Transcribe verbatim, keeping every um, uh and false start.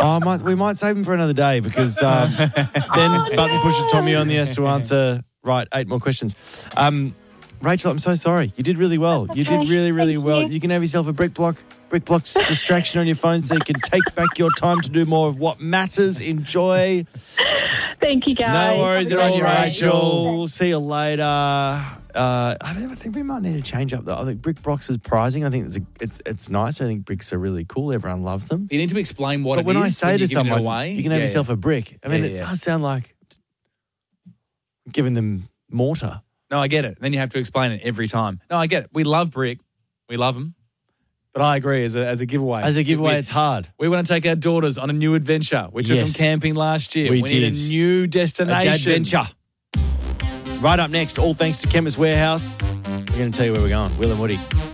Oh, I might, we might save them for another day because um, then Oh, Button no. Pusher Tommy only has to answer, right, eight more questions. Um, Rachel, I'm so sorry. You did really well. You did okay. really, really Thank well. you. You can have yourself a brick block, brick block's distraction on your phone so you can take back your time to do more of what matters. Enjoy. Thank you, guys. No worries Have at a all, great day. Rachel. See you later. Uh, I think I think we might need to change up though. I think brick blocks is prizing. I think it's a, it's it's nice. I think bricks are really cool. Everyone loves them. You need to explain what But it when is I say to you're giving it someone, away. you can have Yeah, yourself a brick. I mean, Yeah, it yeah. does sound like giving them mortar. No, I get it. Then you have to explain it every time. No, I get it. We love brick. We love them. But I agree, as a, as a giveaway. As a giveaway, we, it's hard. We want to take our daughters on a new adventure. We took Yes. them camping last year. We We need a did. new A destination. adventure. Right up next, all thanks to Chemist Warehouse. We're going to tell you where we're going. Will and Woody.